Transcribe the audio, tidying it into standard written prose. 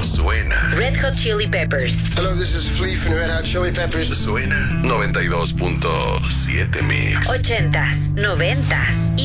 suena. Red Hot Chili Peppers. Hello, this is Flea from Red Hot Chili Peppers. Suena 92.7 Mix. 80s, 90s y